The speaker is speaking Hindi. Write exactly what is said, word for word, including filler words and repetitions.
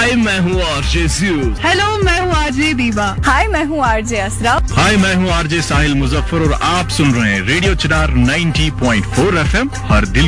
हाय मैं हूँ आरजे ज़्यूज़। हेलो मैं हूँ आरजे दीवा। हाय मैं हूँ आरजे असरा। हाय मैं हूँ आरजे साहिल मुजफ्फर और आप सुन रहे हैं रेडियो चिनार नब्बे पॉइंट चार एफएम, हर दिल